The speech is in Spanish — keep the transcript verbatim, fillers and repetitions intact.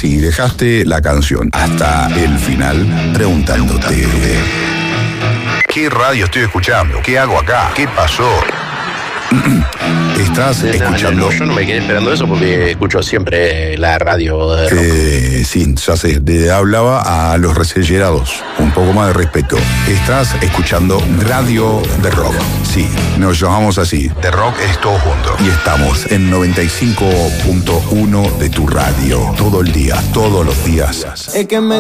si dejaste la canción hasta el final preguntándote: ¿qué radio estoy escuchando? ¿Qué hago acá? ¿Qué pasó? Estás No, escuchando... no, no, yo no me quedé esperando eso porque escucho siempre la radio de rock. Eh, sí, ya sé, le hablaba a los recellerados. Un poco más de respeto. Estás escuchando Radio de Rock. Sí, nos llamamos así. De Rock es todo junto. Y estamos en noventa y cinco punto uno de tu radio. Todo el día, todos los días. Es que me